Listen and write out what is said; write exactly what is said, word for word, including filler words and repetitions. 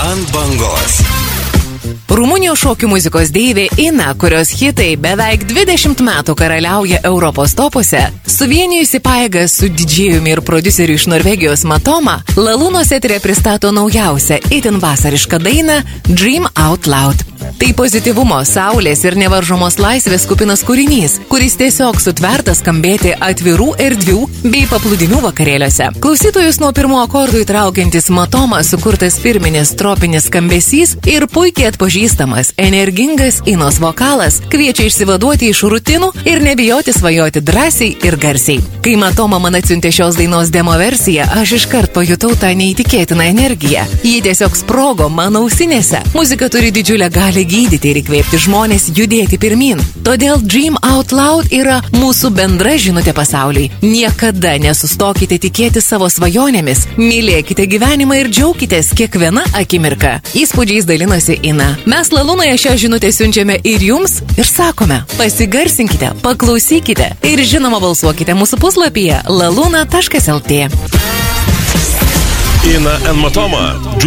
Ant bangos. Rumunijos šokių muzikos deivė Ina, kurios hitai beveik dvidešimt metų karaliauja Europos topuose, suvienijusi pajėgas su didžėjumi ir prodiuseriu iš Norvegijos Matoma, Lalūnos eterė pristato naujausią itin vasarišką dainą Dream Out Loud. Tai pozityvumo, saulės ir nevaržomos laisvės kupinas kūrinys, kuris tiesiog sutvertas skambėti atvirų erdvių bei paplūdimių vakarėliuose. Klausytojus nuo pirmo akordų įtraukiantis Matoma sukurtas firminis tropinis skambesys ir puikiai atpažįstamas, energingas Inos vokalas kviečia išsivaduoti iš rutinų ir nebijoti svajoti drąsiai ir garsiai. Kai Matoma man atsiuntė šios dainos demo versiją, aš iškart pajutau tą neįtikėtiną energiją. Ji tiesiog sprogo mano ausinėse. Muzika turi didžiulę gali gydyti ir įkvėpti žmonės judėti pirmin. Todėl Dream Out Loud yra mūsų bendra žinutė pasauliui. Niekada nesustokite tikėti savo svajonėmis, mylėkite gyvenimą ir džiaukitės kiekviena akimirka. Įspūdžiais dalinosi Ina. Mes Lalūnoje šią žinutę siunčiame ir jums ir sakome, pasigarsinkite, paklausykite ir žinoma balsuokite mūsų puslapyje laluna taškas lt. Ina and Matoma.